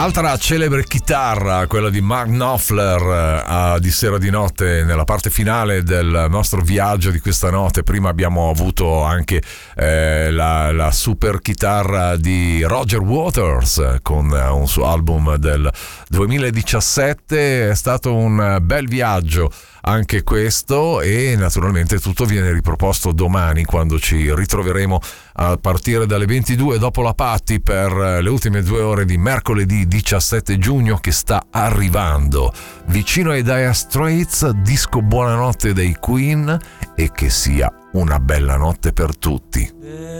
Altra celebre chitarra, quella di Mark Knopfler, di Sera di Notte, nella parte finale del nostro viaggio di questa notte. Prima abbiamo avuto anche la super chitarra di Roger Waters con un suo album del 2017. È stato un bel viaggio anche questo, e naturalmente tutto viene riproposto domani, quando ci ritroveremo a partire dalle 22 dopo la Patti per le ultime 2 ore di mercoledì 17 giugno che sta arrivando. Vicino ai Dire Straits, disco Buonanotte dei Queen, e che sia una bella notte per tutti.